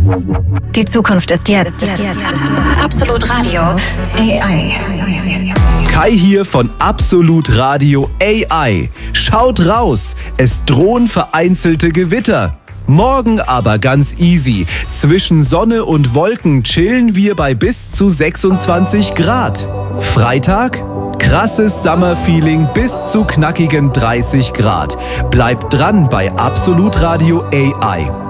Die Zukunft ist jetzt. Absolut Radio AI. Kai hier von Absolut Radio AI. Schaut raus, es drohen vereinzelte Gewitter. Morgen aber ganz easy. Zwischen Sonne und Wolken chillen wir bei bis zu 26 Grad. Freitag? Krasses Summer-Feeling bis zu knackigen 30 Grad. Bleibt dran bei Absolut Radio AI.